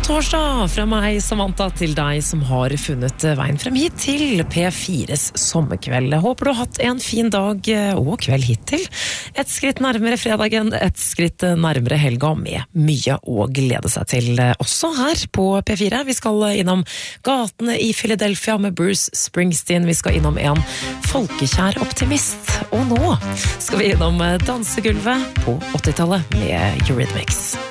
torsdag fra meg, Samantha, til deg som har funnet veien frem hit til P4s sommerkveld. Jeg håper du har hatt en fin dag og kveld hittil. Et skritt nærmere fredagen, et skritt nærmere helga med mye å glede seg til også her på P4. Vi skal innom gatene i Philadelphia med Bruce Springsteen. Vi skal innom en folkekjær optimist. Og nå skal vi innom dansegulvet på 80-tallet med Eurythmics.